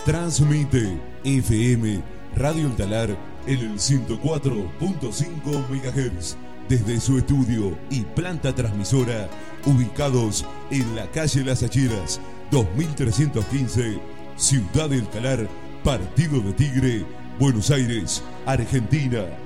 Transmite FM Radio El Talar en el 104.5 MHz desde su estudio y planta transmisora ubicados en la calle Las Acheras 2315, Ciudad del Talar, Partido de Tigre, Buenos Aires, Argentina.